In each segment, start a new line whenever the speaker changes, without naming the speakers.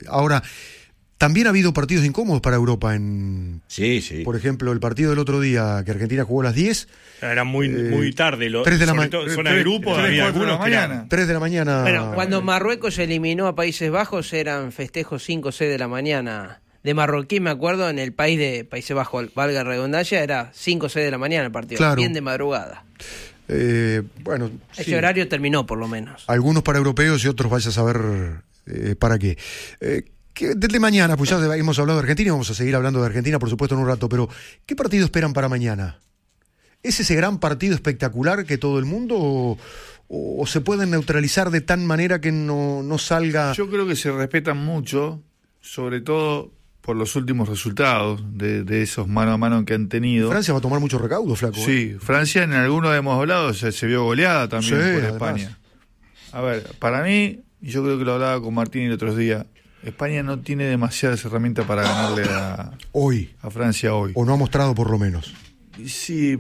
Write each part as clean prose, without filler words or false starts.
Ahora, también ha habido partidos incómodos para Europa.
Sí.
Por ejemplo, el partido del otro día que Argentina jugó a las 10.
Era muy tarde.
3 de la
mañana. Zona de grupo, había algunos que eran
3 de la mañana.
Bueno, cuando Marruecos eliminó a Países Bajos eran festejos 5 o 6 de la mañana. De marroquí, me acuerdo, en el país de Países Bajos, valga redundancia, era 5 o 6 de la mañana el partido.
Claro.
Bien de madrugada.
Bueno,
ese horario terminó, por lo menos.
Algunos para europeos y otros vaya a saber para qué. Desde mañana, pues ya hemos hablado de Argentina y vamos a seguir hablando de Argentina, por supuesto, en un rato, pero ¿qué partido esperan para mañana? ¿Es ese gran partido espectacular que todo el mundo o se pueden neutralizar de tal manera que no salga?
Yo creo que se respetan mucho, sobre todo por los últimos resultados de esos mano a mano que han tenido.
Francia va a tomar mucho recaudo, flaco.
Sí, Francia en algunos hemos hablado, se vio goleada también por
además.
España. A ver, para mí, y yo creo que lo hablaba con Martín el otro día, España no tiene demasiadas herramientas para ganarle a Francia hoy.
O no ha mostrado por lo menos.
Sí,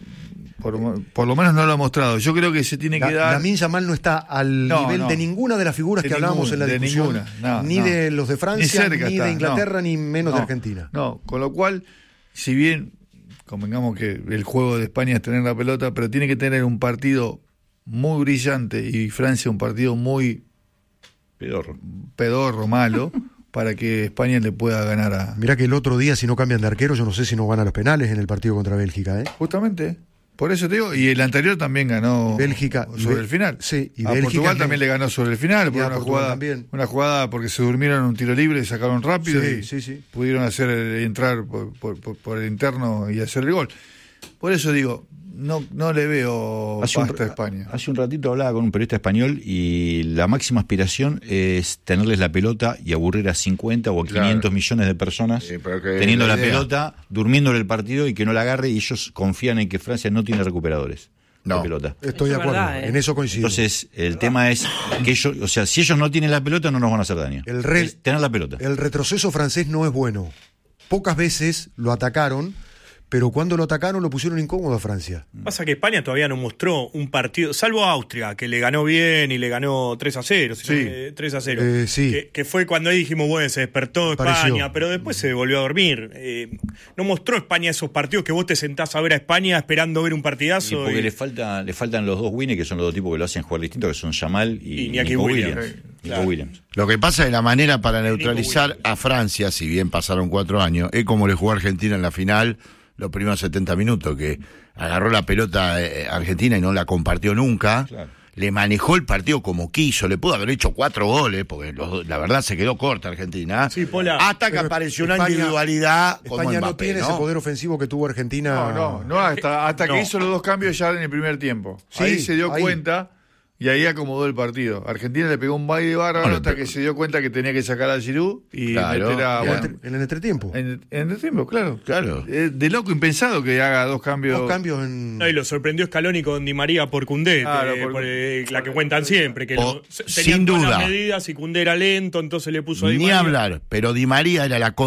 por lo menos no lo ha mostrado. Yo creo que se tiene que dar...
Lamine Yamal no está al nivel de ninguna de las figuras que hablábamos en la discusión. Ni de los de Francia, ni de Inglaterra, ni menos de Argentina.
No, con lo cual, si bien convengamos que el juego de España es tener la pelota, pero tiene que tener un partido muy brillante y Francia un partido muy pedorro, malo, para que España le pueda ganar a...
Mirá que el otro día, si no cambian de arquero, yo no sé si no van a los penales en el partido contra Bélgica,
Justamente, por eso te digo, y el anterior también ganó
Bélgica
sobre el final.
Sí, y
a
Bélgica
Portugal también le ganó sobre el final, por una jugada porque se durmieron en un tiro libre, sacaron rápido y pudieron hacer entrar por el interno y hacer el gol. Por eso digo, no le veo pasta a España.
Hace un ratito hablaba con un periodista español y la máxima aspiración es tenerles la pelota y aburrir a 50 o a 500 millones de personas teniendo la pelota, durmiéndole el partido y que no la agarre, y ellos confían en que Francia no tiene recuperadores de pelota.
Estoy de acuerdo, en eso coincido.
Entonces, el tema es que ellos, o sea, si ellos no tienen la pelota no nos van a hacer daño. Es tener la pelota.
El retroceso francés no es bueno. Pocas veces lo atacaron, pero cuando lo atacaron lo pusieron incómodo a Francia.
Pasa que España todavía no mostró un partido, salvo Austria, que le ganó bien y le ganó 3-0, 3-0.
Sí.
Que fue cuando ahí dijimos, bueno, se despertó España, pero después se volvió a dormir. No mostró España esos partidos que vos te sentás a ver a España esperando ver un partidazo.
Y porque le faltan los dos winners, que son los dos tipos que lo hacen jugar distinto, que son Yamal y
Nico Williams.
Williams.
Lo que pasa es la manera para neutralizar a Francia, si bien pasaron 4 años, es como le jugó a Argentina en la final los primeros 70 minutos, que agarró la pelota Argentina y no la compartió nunca. Claro. Le manejó el partido como quiso, le pudo haber hecho 4 goles, porque la verdad se quedó corta Argentina.
Sí, Pola.
Hasta que apareció una individualidad como
España
Mbappé,
no tiene ese poder ofensivo que tuvo Argentina.
No, hasta que hizo los 2 cambios ya en el primer tiempo. Sí, ahí se dio cuenta y ahí acomodó el partido. Argentina le pegó un baile bárbaro hasta que se dio cuenta que tenía que sacar a Giroud y meter a...
en el entretiempo.
En el entretiempo, claro. De loco impensado que haga 2 cambios.
2 cambios en...
No, y lo sorprendió Scaloni con Di María por Koundé, la que cuentan siempre, que
sin duda
las medidas y Koundé era lento, entonces le puso a Di María.
Ni hablar, pero Di María era la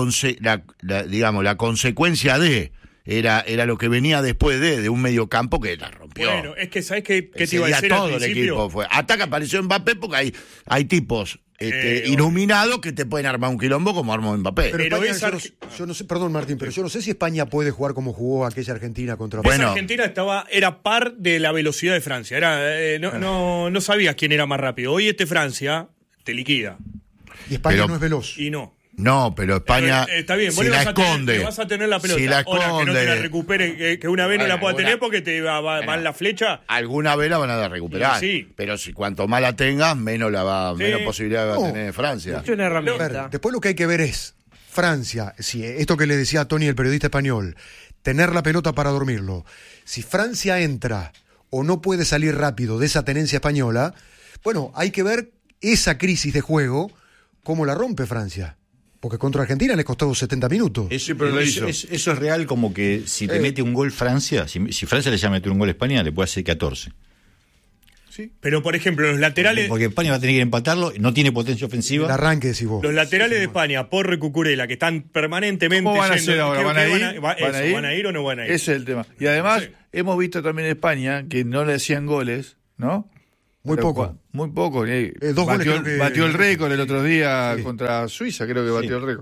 consecuencia de... Era lo que venía después de un mediocampo que la rompió.
Bueno, es que ¿sabes qué te iba a decir
todo
al
el
principio?
equipo fue. Hasta que apareció Mbappé, porque hay tipos iluminados que te pueden armar un quilombo como armó Mbappé.
Pero España, yo no sé, perdón Martín, pero yo no sé si España puede jugar como jugó aquella Argentina contra Francia.
Esa Argentina era par de la velocidad de Francia. No sabías quién era más rápido. Hoy Francia te liquida.
Y España no es veloz.
Y no.
No, pero España
está bien,
si la esconde.
Te vas a tener la pelota.
Si la
ahora,
esconde.
Que no te la recupere, que una vez no la pueda tener porque te va en la flecha.
Alguna vez la van a recuperar.
Sí.
Pero si cuanto más la tengas, menos posibilidad va a tener Francia.
Es una herramienta.
Después lo que hay que ver es Francia, si esto que le decía a Tony, el periodista español, tener la pelota para dormirlo. Si Francia entra o no puede salir rápido de esa tenencia española, bueno, hay que ver esa crisis de juego, cómo la rompe Francia. Porque contra Argentina le costó 70 minutos.
Eso es real, como que si te mete un gol Francia, si Francia le llama a meter un gol a España, le puede hacer 14.
Sí. Pero, por ejemplo, los laterales...
Porque España va a tener que empatarlo, no tiene potencia ofensiva.
El arranque, decís vos.
Los laterales de España, Porro y Cucurella, que están permanentemente...
¿Cómo van a hacer ahora? ¿Van
a ir o no van a ir?
Ese es el tema. Y además, hemos visto también en España que no le hacían goles, ¿no?
Muy poco.
Muy poco.
Dos goles
batió el récord el otro día contra Suiza, creo que batió el récord.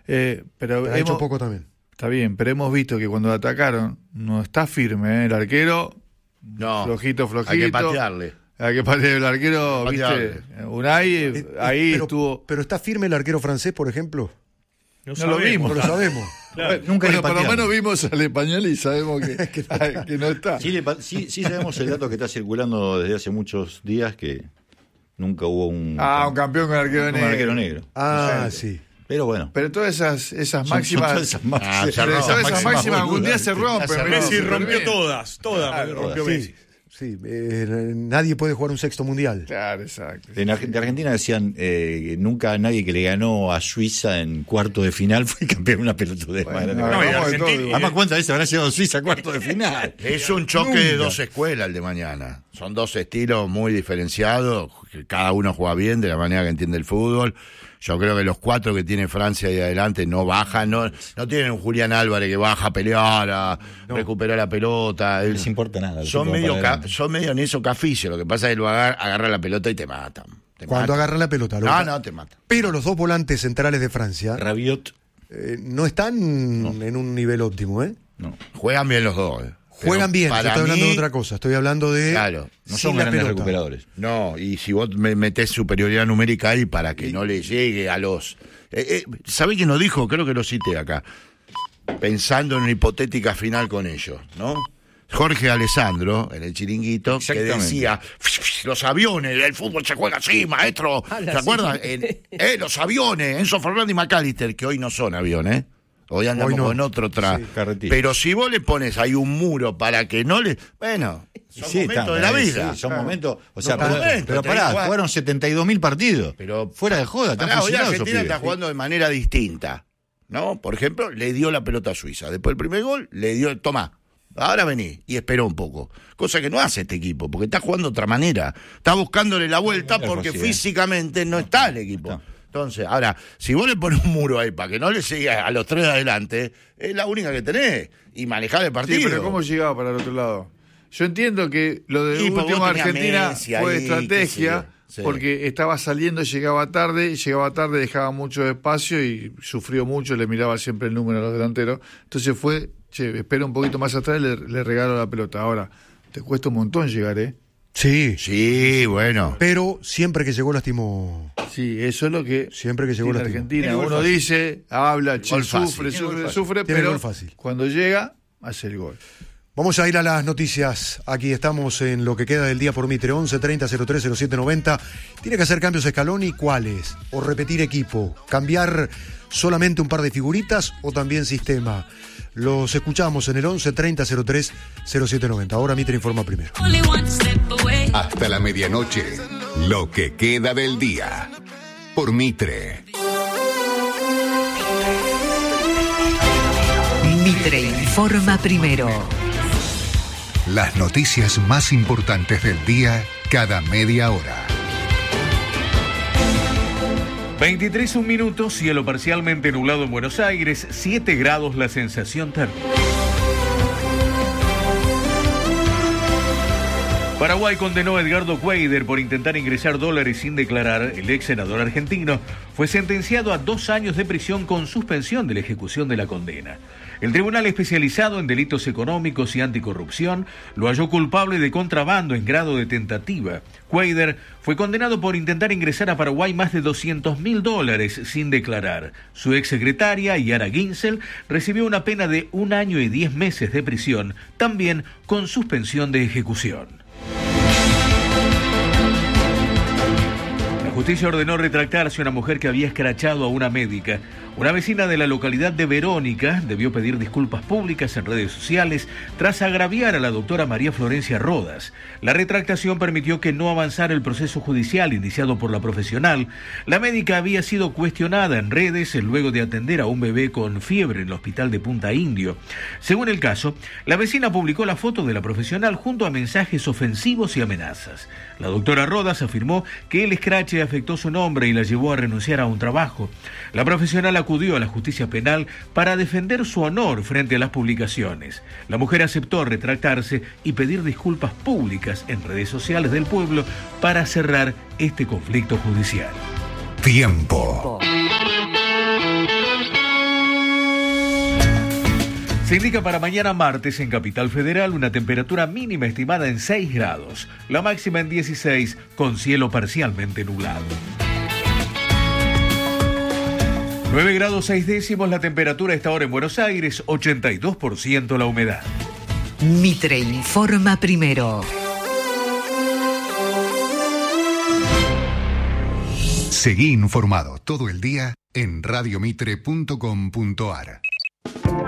Pero
ha hecho poco también.
Está bien, pero hemos visto que cuando atacaron no está firme, el arquero.
No.
Flojito.
Hay que patearle.
Hay que patear el arquero, ¿viste? Unai ahí estuvo.
Pero está firme el arquero francés, por ejemplo.
No lo vimos.
No lo sabemos.
Claro. Nunca por lo menos vimos al español y sabemos que no está.
Sí sabemos el dato que está circulando desde hace muchos días, que nunca hubo un
campeón con arquero negro.
Sí.
Pero bueno.
Pero todas esas máximas. Todas esas máximas algún día se rompen.
Messi rompió todas. Rompió Messi.
Sí, nadie puede jugar un sexto mundial.
Claro, exacto.
De Argentina decían nunca nadie que le ganó a Suiza en cuarto de final fue campeón de una pelotudez. Además, ¿cuántas veces habrá llegado Suiza a cuarto de final?
Es un choque de dos escuelas el de mañana. Son dos estilos muy diferenciados. Cada uno juega bien de la manera que entiende el fútbol. Yo creo que los 4 que tiene Francia ahí adelante no bajan, no tienen un Julián Álvarez que baja a pelear, a recuperar la pelota.
No les importa nada.
Son medio Neso Caficio, lo que pasa es que agarra la pelota y te matan.
Cuando agarra la pelota.
No, te matan.
Pero los dos volantes centrales de Francia,
Rabiot,
no están en un nivel óptimo, ¿eh?
No. Juegan bien los dos,
Juegan bien, yo estoy hablando de otra cosa, estoy hablando de...
Claro,
no son grandes recuperadores.
No, y si vos metés superioridad numérica ahí para que no le llegue a los... ¿Sabe quién lo dijo? Creo que lo cité acá. Pensando en una hipotética final con ellos, ¿no? Jorge Alessandro, en el Chiringuito, que decía, los aviones, el fútbol se juega así, maestro. ¿Se acuerdan? Los aviones, Enzo Fernández y McAllister, que hoy no son aviones, Hoy andamos con otro pero si vos le pones ahí un muro para que no le... Bueno, son momentos de la vida.
Son momentos... O sea, pero pará, jugaron 72.000 partidos. Pero fuera de joda,
hoy Argentina está jugando de manera distinta, ¿no? Por ejemplo, le dio la pelota a Suiza. Después del primer gol, le dio... Tomá, ahora vení. Y esperó un poco. Cosa que no hace este equipo, porque está jugando de otra manera. Está buscándole la vuelta porque físicamente no está el equipo. No. Entonces, ahora, si vos le pones un muro ahí para que no le siga a los 3 de adelante, es la única que tenés. Y manejar el partido.
Sí, pero ¿cómo llegaba para el otro lado? Yo entiendo que lo de último Argentina fue estrategia, porque estaba saliendo, llegaba tarde, dejaba mucho espacio y sufrió mucho, le miraba siempre el número a los delanteros. Entonces espera un poquito más atrás y le regalo la pelota. Ahora, te cuesta un montón llegar, ¿eh?
Sí,
bueno.
Pero siempre que llegó lastimó.
Sí, eso es lo que
siempre que llegó lastimó.
Argentina uno dice, habla, sufre, pero cuando llega, hace el gol.
Vamos a ir a las noticias. Aquí estamos en lo que queda del día por Mitre. 11-30-03-07-90. Tiene que hacer cambios Scaloni. ¿Cuáles? O repetir equipo. Cambiar solamente un par de figuritas o también sistema. Los escuchamos en el 11-30-03-07-90. Ahora Mitre informa primero.
Hasta la medianoche. Lo que queda del día. Por Mitre.
Mitre informa primero.
Las noticias más importantes del día cada media hora.
23:01 minutos, cielo parcialmente nublado en Buenos Aires, 7 grados la sensación térmica. Paraguay condenó a Edgardo Cuéllar por intentar ingresar dólares sin declarar. El ex senador argentino fue sentenciado a 2 años de prisión con suspensión de la ejecución de la condena. El Tribunal Especializado en Delitos Económicos y Anticorrupción lo halló culpable de contrabando en grado de tentativa. Cuéllar fue condenado por intentar ingresar a Paraguay más de $200.000 sin declarar. Su exsecretaria, Yara Ginsel, recibió una pena de 1 año y 10 meses de prisión, también con suspensión de ejecución. La justicia ordenó retractarse a una mujer que había escrachado a una médica. Una vecina de la localidad de Verónica debió pedir disculpas públicas en redes sociales tras agraviar a la doctora María Florencia Rodas. La retractación permitió que no avanzara el proceso judicial iniciado por la profesional. La médica había sido cuestionada en redes luego de atender a un bebé con fiebre en el hospital de Punta Indio. Según el caso, la vecina publicó la foto de la profesional junto a mensajes ofensivos y amenazas. La doctora Rodas afirmó que el escrache afectó su nombre y la llevó a renunciar a un trabajo. La profesional acudió a la justicia penal para defender su honor frente a las publicaciones. La mujer aceptó retractarse y pedir disculpas públicas en redes sociales del pueblo para cerrar este conflicto judicial.
Tiempo.
Se indica para mañana martes en Capital Federal una temperatura mínima estimada en 6 grados, la máxima en 16 con cielo parcialmente nublado. 9 grados 6 décimos la temperatura a esta hora en Buenos Aires, 82% la humedad.
Mitre informa primero.
Seguí informado todo el día en radiomitre.com.ar.